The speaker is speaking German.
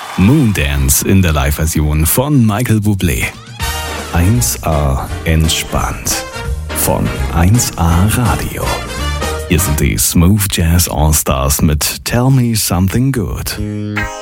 Moondance in der Live-Version von Michael Bublé. 1A entspannt von 1A Radio. Hier sind die Smooth Jazz All-Stars mit Tell Me Something Good.